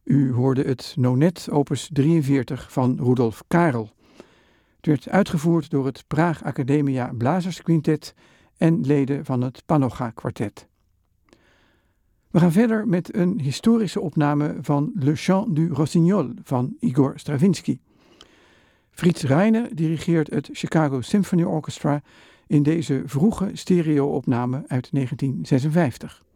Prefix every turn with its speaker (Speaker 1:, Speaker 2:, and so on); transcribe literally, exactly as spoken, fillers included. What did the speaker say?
Speaker 1: U hoorde het Nonet opus drieënveertig van Rudolf Karel. Het werd uitgevoerd door het Praag Academia Blazersquintet en leden van het Panocha Kwartet. We gaan verder met een historische opname van Le Chant du Rossignol van Igor Stravinsky. Fritz Reiner dirigeert het Chicago Symphony Orchestra in deze vroege stereo-opname uit negentien zesenvijftig.